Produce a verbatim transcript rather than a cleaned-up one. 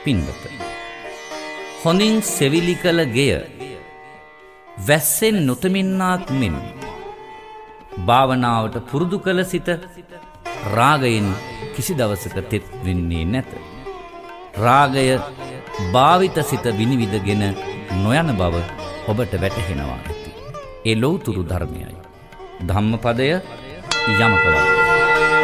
පින්වත, හොඳින් සෙවිලි කළ ගෙය වැස්සෙන් නොතමින්නාක් මෙන් භාවනාවට පුරුදු කළ සිත රාගයෙන් කිසි දවසක තෙත් වෙන්නේ නැත. රාගය භාවිත සිත විනිවිදගෙන නොයන බව ඔබට වැටහෙනවා ඇති. ඒ ලෞතුරු ධර්මයයි. ධම්මපදය යමක වදන.